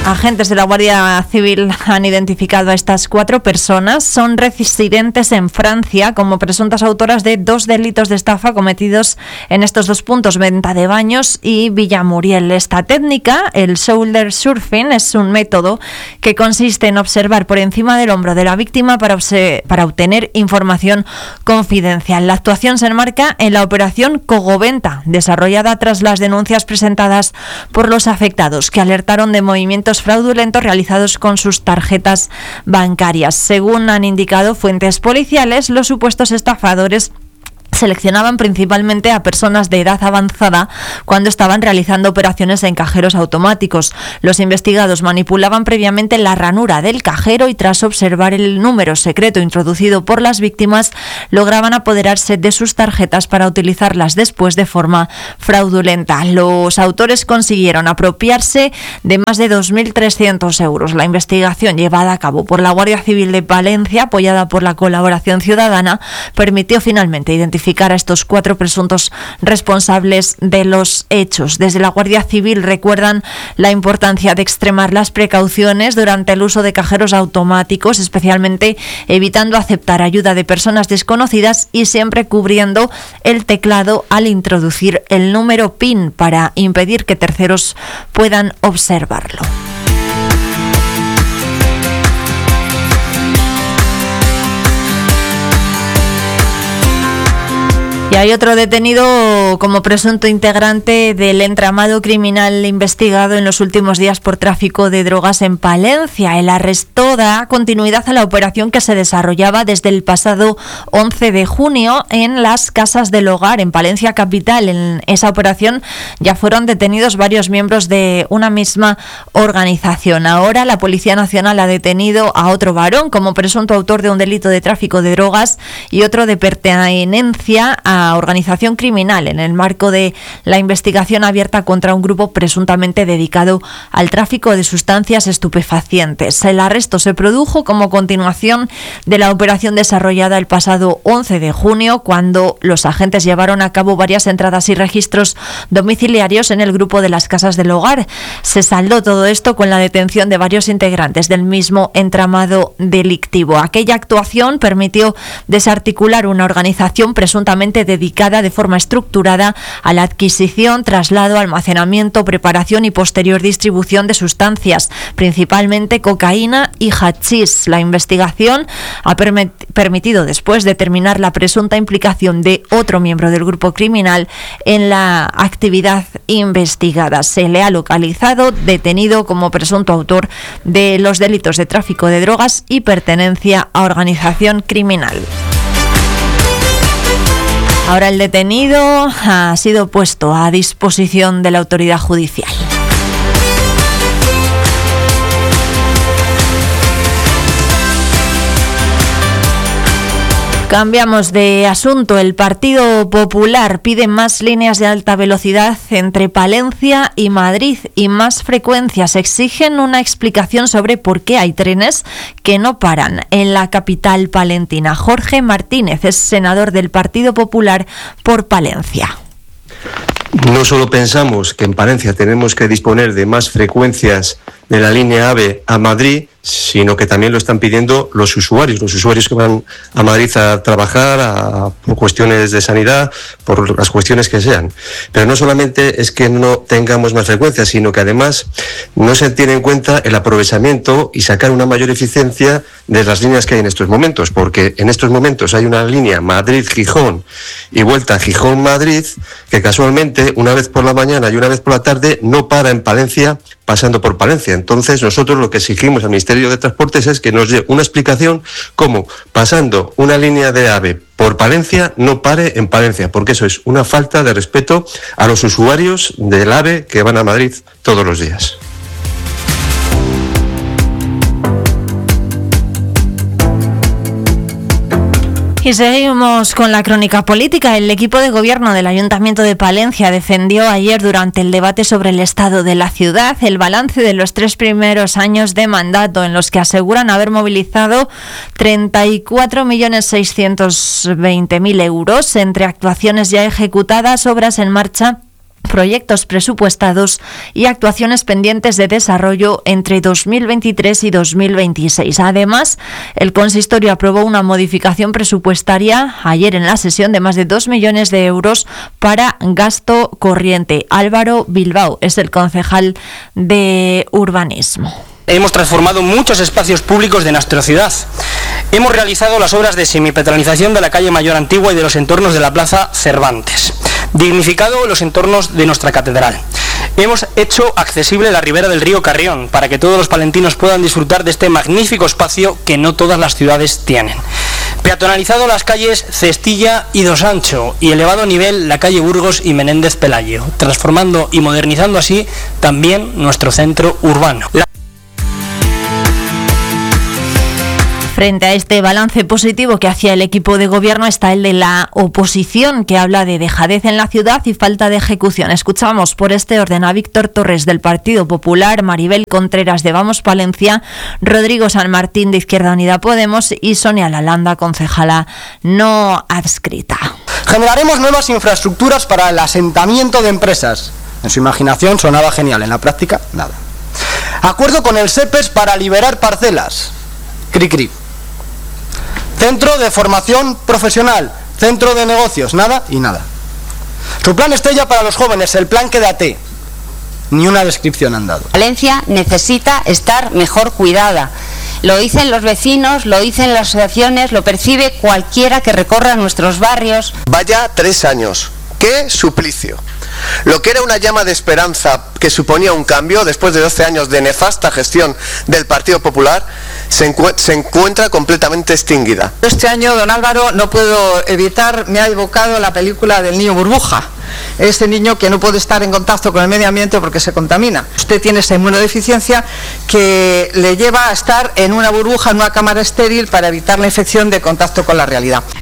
agentes de la Guardia Civil han identificado a estas 4 personas. Son residentes en Francia como presuntas autoras de 2 delitos de estafa cometidos en estos 2 puntos, Venta de Baños y Villamuriel. Esta técnica, el shoulder surfing, es un método que consiste en observar por encima del hombro de la víctima para obtener información confidencial. La actuación se enmarca en la operación Cogoventa, desarrollada tras las denuncias presentadas por los afectados, que alertaron de movimientos fraudulentos realizados con sus tarjetas bancarias. Según han indicado fuentes policiales, los supuestos estafadores seleccionaban principalmente a personas de edad avanzada cuando estaban realizando operaciones en cajeros automáticos. Los investigados manipulaban previamente la ranura del cajero y tras observar el número secreto introducido por las víctimas, lograban apoderarse de sus tarjetas para utilizarlas después de forma fraudulenta. Los autores consiguieron apropiarse de más de 2.300 euros. La investigación llevada a cabo por la Guardia Civil de Palencia, apoyada por la colaboración ciudadana, permitió finalmente identificar a estos 4 presuntos responsables de los hechos. Desde la Guardia Civil recuerdan la importancia de extremar las precauciones durante el uso de cajeros automáticos, especialmente evitando aceptar ayuda de personas desconocidas y siempre cubriendo el teclado al introducir el número PIN para impedir que terceros puedan observarlo. Y hay otro detenido como presunto integrante del entramado criminal investigado en los últimos días por tráfico de drogas en Palencia. El arresto da continuidad a la operación que se desarrollaba desde el pasado 11 de junio en las Casas del Hogar, en Palencia capital. En esa operación ya fueron detenidos varios miembros de una misma organización. Ahora la Policía Nacional ha detenido a otro varón como presunto autor de un delito de tráfico de drogas y otro de pertenencia a organización criminal en el marco de la investigación abierta contra un grupo presuntamente dedicado al tráfico de sustancias estupefacientes. El arresto se produjo como continuación de la operación desarrollada el pasado 11 de junio, cuando los agentes llevaron a cabo varias entradas y registros domiciliarios en el grupo de las Casas del Hogar. Se saldó todo esto con la detención de varios integrantes del mismo entramado delictivo. Aquella actuación permitió desarticular una organización presuntamente dedicada de forma estructurada a la adquisición, traslado, almacenamiento, preparación y posterior distribución de sustancias, principalmente cocaína y hachís. La investigación ha permitido después determinar la presunta implicación de otro miembro del grupo criminal en la actividad investigada. Se le ha localizado, detenido como presunto autor de los delitos de tráfico de drogas y pertenencia a organización criminal. Ahora el detenido ha sido puesto a disposición de la autoridad judicial. Cambiamos de asunto. El Partido Popular pide más líneas de alta velocidad entre Palencia y Madrid y más frecuencias. Exigen una explicación sobre por qué hay trenes que no paran en la capital palentina. Jorge Martínez es senador del Partido Popular por Palencia. No solo pensamos que en Palencia tenemos que disponer de más frecuencias de la línea AVE a Madrid, sino que también lo están pidiendo los usuarios que van a Madrid a trabajar por cuestiones de sanidad, por las cuestiones que sean. Pero no solamente es que no tengamos más frecuencias, sino que además no se tiene en cuenta el aprovechamiento y sacar una mayor eficiencia de las líneas que hay en estos momentos, porque en estos momentos hay una línea Madrid-Gijón y vuelta Gijón-Madrid, que casualmente una vez por la mañana y una vez por la tarde no para en Palencia, pasando por Palencia. Entonces nosotros lo que exigimos al Ministerio de Transportes es que nos dé una explicación cómo pasando una línea de AVE por Palencia no pare en Palencia, porque eso es una falta de respeto a los usuarios del AVE que van a Madrid todos los días. Y seguimos con la crónica política. El equipo de gobierno del Ayuntamiento de Palencia defendió ayer durante el debate sobre el estado de la ciudad el balance de los 3 primeros años de mandato, en los que aseguran haber movilizado 34.620.000 euros entre actuaciones ya ejecutadas, obras en marcha proyectos presupuestados y actuaciones pendientes de desarrollo entre 2023 y 2026. Además, el consistorio aprobó una modificación presupuestaria ayer en la sesión de más de 2 millones de euros para gasto corriente. Álvaro Bilbao es el concejal de urbanismo. Hemos transformado muchos espacios públicos de nuestra ciudad. Hemos realizado las obras de semipeatonalización de la calle Mayor Antigua y de los entornos de la Plaza Cervantes. Dignificado los entornos de nuestra catedral. Hemos hecho accesible la ribera del río Carrión para que todos los palentinos puedan disfrutar de este magnífico espacio que no todas las ciudades tienen. Peatonalizado las calles Cestilla y Dos Sancho y elevado a nivel la calle Burgos y Menéndez Pelayo, transformando y modernizando así también nuestro centro urbano. Frente a este balance positivo que hacía el equipo de gobierno está el de la oposición, que habla de dejadez en la ciudad y falta de ejecución. Escuchamos por este orden a Víctor Torres del Partido Popular, Maribel Contreras de Vamos Palencia, Rodrigo San Martín de Izquierda Unida Podemos y Sonia Lalanda, concejala no adscrita. Generaremos nuevas infraestructuras para el asentamiento de empresas. En su imaginación sonaba genial, en la práctica nada. Acuerdo con el SEPES para liberar parcelas. Cri cri. Centro de formación profesional, centro de negocios, nada y nada. Su plan estrella para los jóvenes, el plan Quédate. Ni una descripción han dado. Valencia necesita estar mejor cuidada. Lo dicen los vecinos, lo dicen las asociaciones, lo percibe cualquiera que recorra nuestros barrios. Vaya 3 años. ¡Qué suplicio! Lo que era una llama de esperanza que suponía un cambio después de 12 años de nefasta gestión del Partido Popular se encuentra completamente extinguida. Este año, don Álvaro, no puedo evitar, me ha evocado la película del niño burbuja. Ese niño que no puede estar en contacto con el medio ambiente porque se contamina. Usted tiene esa inmunodeficiencia que le lleva a estar en una burbuja, en una cámara estéril para evitar la infección de contacto con la realidad.